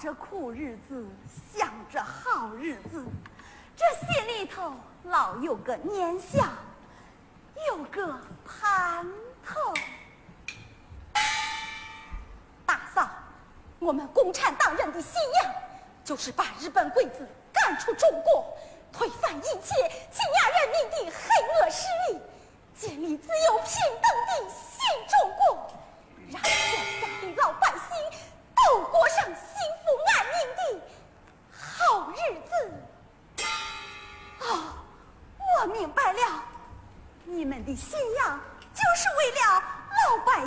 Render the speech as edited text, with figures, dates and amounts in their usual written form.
着苦日子，想着好日子，这心里头老有个念想，有个盼头。大嫂，我们共产党人的信仰就是把日本鬼子赶出中国，推翻一切欺压人民的黑恶势力，建立自由平等的新中国，让天下的老百姓都过上幸福安宁的好日子。哦，我明白了，你们的信仰就是为了